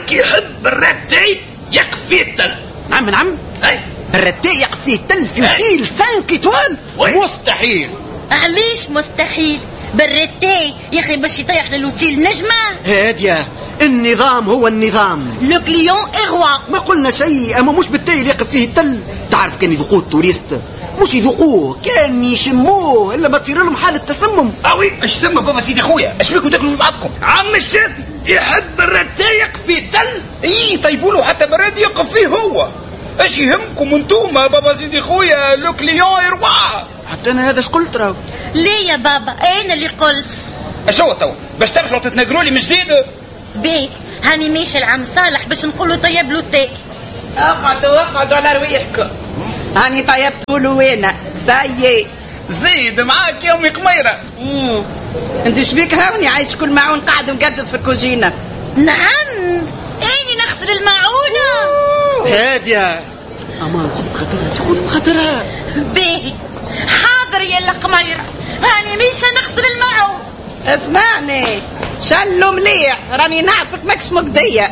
كي يحب الرتي يكفي التل. نعم اي الرتي يقفيه تل في اوتيل 5 إيطوال؟ مستحيل. علاش مستحيل؟ بالرتي يا اخي باش يطيح للوتيل نجمه. هاديه النظام هو النظام. لو كليون اغوا. ما قلنا شيء، اما مش بالتالي يقف فيه التل. تعرف كان يذوقوه التوريست مش يذوقوه، كان يشموه الا ما تصير لهم حاله تسمم. اوي اش ثم بابا سيدي خويا، اش بيكم تاكلوا في بعضكم؟ عم الشافي يحب الرتي يقف فيه التل. اي طيبوا له حتى براد يقف فيه هو. اش يهمكم انتوما بابا سيدي خويا؟ لو كليون يروح. حتى انا هذا اش قلت راهو. ليه يا بابا انا اللي قلت. اش هو توا باش ترجعوا تتنقروا لي من جديد؟ بيه هاني ماشي العم صالح باش نقولوا طيب له تاي. اقعدوا على روايحكم، هاني طيبتوا له وين زي زيد معاك يا امي قميره. انت شبيك هاوني عايش كل معون قاعد مقدس في الكوجينه؟ نعم اني نغسل المعونه. هاديه امان خذ بخاطرها. بيه حاضر يا القميره، هاني ماشي نغسل المعون. اسمعني شلو مليح راني نعرفك ماكش مقضيه.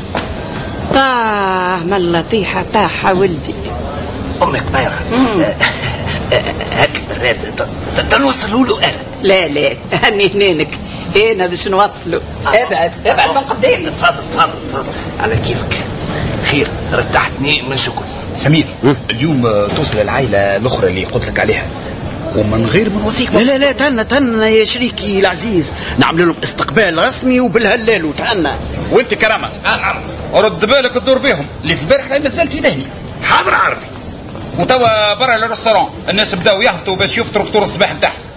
من اللطيحه طاحه ولدي. امي قميره هاك البراد تنوصلوا له انا. لا هني هنينك هنا باش نوصلوا. ابعد من قدامي. تفضل على كيفك. خير رتحتني من شكر. سمير اليوم توصل العائله الاخرى اللي قلت لك عليها ومن غير من وصيك. لا تهنا يا شريكي العزيز، نعمل لهم استقبال رسمي وبالهلال وتهنا. وانت كرامه رد بالك تدور بهم اللي في البارح لا مازال في دهني. حاضر عارفي. وتوا برا الريستوران الناس بداو يهبطوا باش يفطروا فطور الصباح نتاعهم.